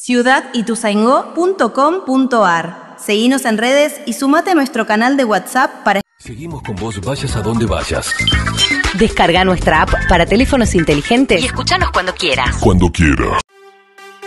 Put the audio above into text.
ciudadituzaingó.com.ar. Seguinos en redes y sumate a nuestro canal de WhatsApp para... Seguimos con vos, vayas a donde vayas. Descarga nuestra app para teléfonos inteligentes y escuchanos cuando quieras. Cuando quieras.